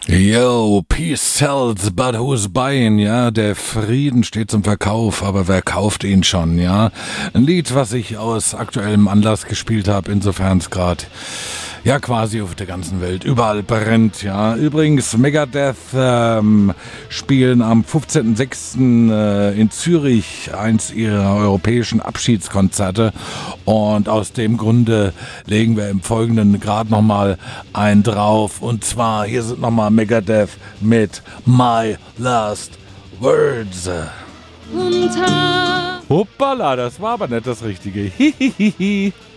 Yo, peace sells, but who's buying, ja? Der Frieden steht zum Verkauf, aber wer kauft ihn schon, ja? Ein Lied, was ich aus aktuellem Anlass gespielt habe, insofern es gerade, ja, quasi auf der ganzen Welt überall brennt, ja? Übrigens, Megadeth spielen am 15.06. In Zürich eins ihrer europäischen Abschiedskonzerte und aus dem Grunde legen wir im Folgenden gerade nochmal einen drauf und zwar, hier sind nochmal Megadeth mit My Last Words. Hoppala, das war aber nicht das Richtige. Hihihihi.